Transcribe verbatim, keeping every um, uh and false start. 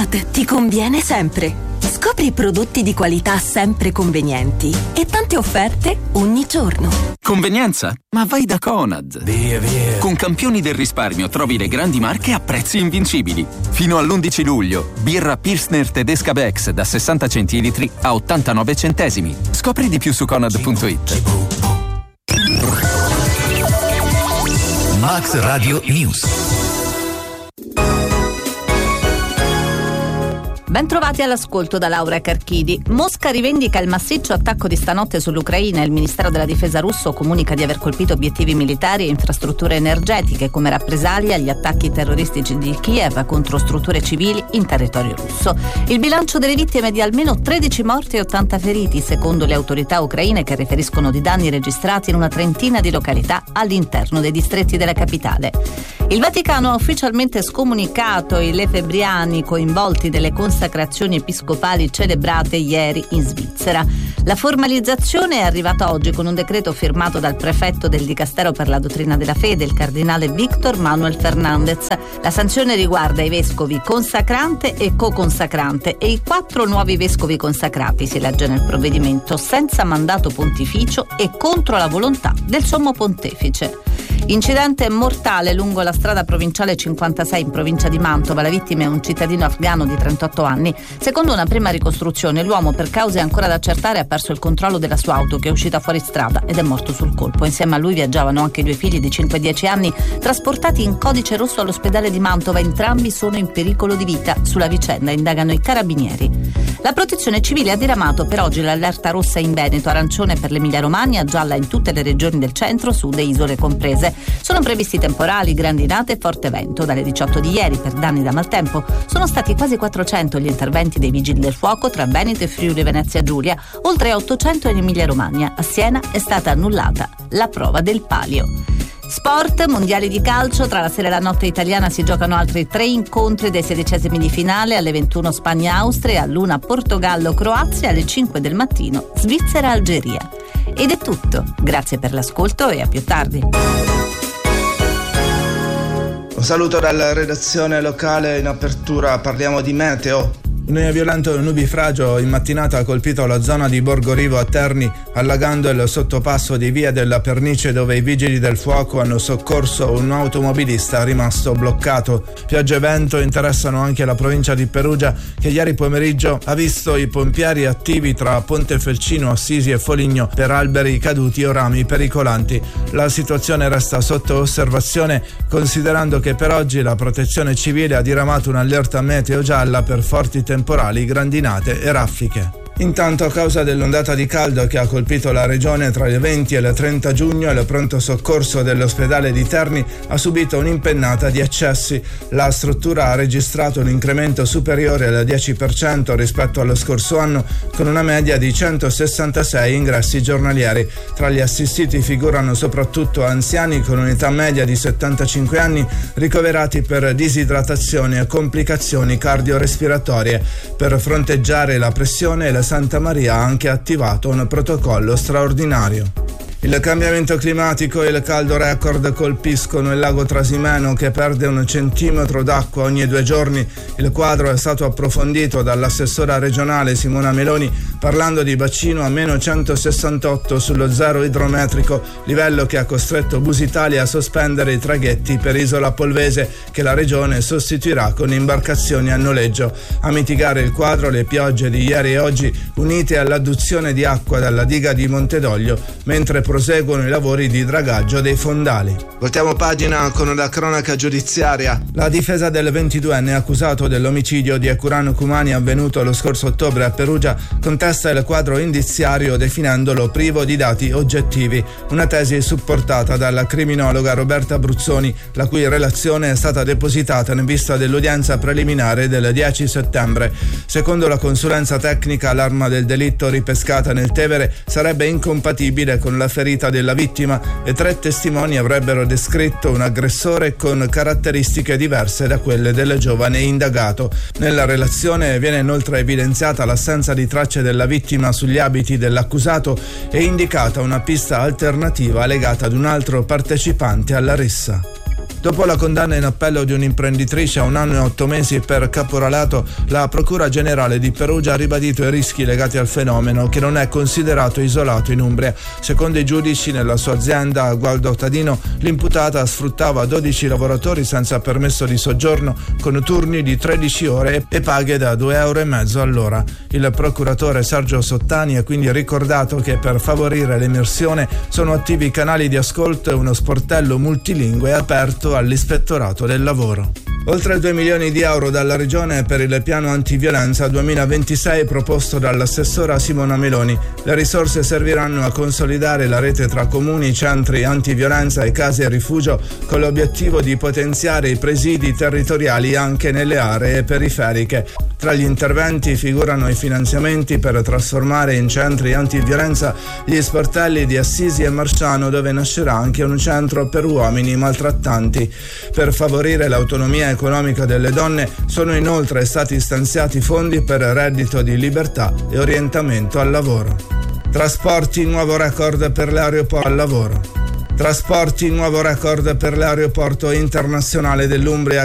Conad ti conviene sempre. Scopri prodotti di qualità sempre convenienti e tante offerte ogni giorno. Convenienza? Ma vai da Conad. Via, via. Con campioni del risparmio trovi le grandi marche a prezzi invincibili. Fino all'undici luglio, birra Pilsner tedesca Bex da sessanta centilitri a ottantanove centesimi. Scopri di più su conad punto it. Max Radio News. Bentrovati all'ascolto da Laura Carchidi. Mosca rivendica il massiccio attacco di stanotte sull'Ucraina e il Ministero della Difesa russo comunica di aver colpito obiettivi militari e infrastrutture energetiche come rappresaglia agli attacchi terroristici di Kiev contro strutture civili in territorio russo. Il bilancio delle vittime è di almeno tredici morti e ottanta feriti, secondo le autorità ucraine, che riferiscono di danni registrati in una trentina di località all'interno dei distretti della capitale. Il Vaticano ha ufficialmente scomunicato i lefebbriani coinvolti nelle consacrazioni episcopali celebrate ieri in Svizzera. La formalizzazione è arrivata oggi con un decreto firmato dal prefetto del Dicastero per la dottrina della fede, il cardinale Victor Manuel Fernandez. La sanzione riguarda i vescovi consacrante e co-consacrante e i quattro nuovi vescovi consacrati, si legge nel provvedimento, senza mandato pontificio e contro la volontà del sommo pontefice. Incidente mortale lungo la strada provinciale cinquantasei in provincia di Mantova. La vittima è un cittadino afghano di trentotto anni. Secondo una prima ricostruzione, l'uomo, per cause ancora da accertare, ha perso il controllo della sua auto, che è uscita fuori strada, ed è morto sul colpo. Insieme a lui viaggiavano anche due figli di cinque e dieci anni, trasportati in codice rosso all'ospedale di Mantova. Entrambi sono in pericolo di vita. Sulla vicenda indagano i carabinieri. La Protezione Civile ha diramato per oggi l'allerta rossa in Veneto, arancione per l'Emilia-Romagna, gialla in tutte le regioni del centro, sud e isole comprese. Sono previsti temporali, grandinate e forte vento. Dalle diciotto di ieri, per danni da maltempo, sono stati quasi quattrocento gli interventi dei vigili del fuoco tra Veneto e Friuli Venezia Giulia, oltre a ottocento in Emilia-Romagna. A Siena è stata annullata la prova del palio. Sport, mondiali di calcio, tra la sera e la notte italiana si giocano altri tre incontri dei sedicesimi di finale. Alle ventuno Spagna-Austria, all'una Portogallo-Croazia, alle cinque del mattino Svizzera-Algeria. Ed è tutto, grazie per l'ascolto e a più tardi. Un saluto dalla redazione locale. In apertura parliamo di meteo. Un violento nubifragio in mattinata ha colpito la zona di Borgorivo a Terni, allagando il sottopasso di Via della Pernice, dove i vigili del fuoco hanno soccorso un automobilista rimasto bloccato. Pioggia e vento interessano anche la provincia di Perugia, che ieri pomeriggio ha visto i pompieri attivi tra Pontefelcino, Assisi e Foligno per alberi caduti o rami pericolanti. La situazione resta sotto osservazione, considerando che per oggi la Protezione Civile ha diramato un'allerta meteo gialla per forti temporali, grandinate e raffiche. Intanto, a causa dell'ondata di caldo che ha colpito la regione tra il venti e il trenta giugno, il pronto soccorso dell'ospedale di Terni ha subito un'impennata di accessi. La struttura ha registrato un incremento superiore al dieci per cento rispetto allo scorso anno, con una media di centosessantasei ingressi giornalieri. Tra gli assistiti figurano soprattutto anziani con un'età media di settantacinque anni, ricoverati per disidratazione e complicazioni cardiorespiratorie. Per fronteggiare la pressione, la Santa Maria ha anche attivato un protocollo straordinario. Il cambiamento climatico e il caldo record colpiscono il lago Trasimeno, che perde un centimetro d'acqua ogni due giorni. Il quadro è stato approfondito dall'assessora regionale Simona Meloni, parlando di bacino a meno centosessantotto sullo zero idrometrico, livello che ha costretto Busitalia a sospendere i traghetti per Isola Polvese, che la regione sostituirà con imbarcazioni a noleggio. A mitigare il quadro le piogge di ieri e oggi, unite all'adduzione di acqua dalla diga di Montedoglio, mentre proseguono i lavori di dragaggio dei fondali. Voltiamo pagina con la cronaca giudiziaria. La difesa del ventiduenne accusato dell'omicidio di Ekuran Kumani avvenuto lo scorso ottobre a Perugia contesta il quadro indiziario definendolo privo di dati oggettivi, una tesi supportata dalla criminologa Roberta Bruzzoni, la cui relazione è stata depositata in vista dell'udienza preliminare del dieci settembre. Secondo la consulenza tecnica, l'arma del delitto ripescata nel Tevere sarebbe incompatibile con la ferita della vittima e tre testimoni avrebbero descritto un aggressore con caratteristiche diverse da quelle del giovane indagato. Nella relazione viene inoltre evidenziata l'assenza di tracce della vittima sugli abiti dell'accusato e indicata una pista alternativa legata ad un altro partecipante alla rissa. Dopo la condanna in appello di un'imprenditrice a un anno e otto mesi per caporalato, la Procura Generale di Perugia ha ribadito i rischi legati al fenomeno, che non è considerato isolato in Umbria. Secondo i giudici, nella sua azienda Gualdo Tadino, l'imputata sfruttava dodici lavoratori senza permesso di soggiorno, con turni di tredici ore e paghe da due euro e mezzo all'ora. Il procuratore Sergio Sottani ha quindi ricordato che per favorire l'emersione sono attivi canali di ascolto e uno sportello multilingue aperto all'Ispettorato del Lavoro. Oltre due milioni di euro dalla Regione per il piano antiviolenza duemilaventisei proposto dall'assessora Simona Meloni. Le risorse serviranno a consolidare la rete tra comuni, centri antiviolenza e case a rifugio, con l'obiettivo di potenziare i presidi territoriali anche nelle aree periferiche. Tra gli interventi figurano i finanziamenti per trasformare in centri antiviolenza gli sportelli di Assisi e Marciano, dove nascerà anche un centro per uomini maltrattanti. Per favorire l'autonomia economica delle donne sono inoltre stati stanziati fondi per reddito di libertà e orientamento al lavoro. Trasporti, nuovo record per l'aeroporto al lavoro. Trasporti, nuovo record per l'aeroporto internazionale dell'Umbria,